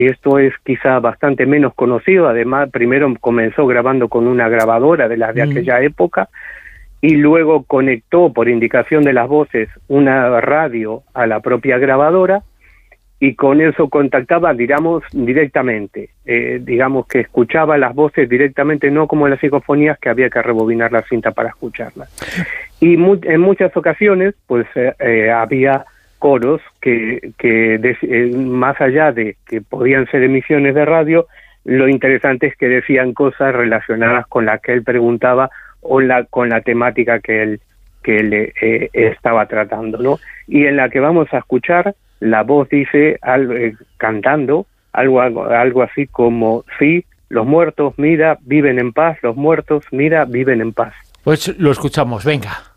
y esto es quizá bastante menos conocido. Además, primero comenzó grabando con una grabadora de las de aquella época, y luego conectó por indicación de las voces una radio a la propia grabadora, y con eso contactaba, digamos, directamente. Digamos que escuchaba las voces directamente, no como en las psicofonías, que había que rebobinar la cinta para escucharlas. Y en muchas ocasiones, pues había coros que más allá de que podían ser emisiones de radio, lo interesante es que decían cosas relacionadas con las que él preguntaba o con la temática que él estaba tratando, ¿no? Y en la que vamos a escuchar, la voz dice, cantando, algo así como: sí, los muertos, mira, viven en paz, los muertos, mira, viven en paz. Pues lo escuchamos, venga.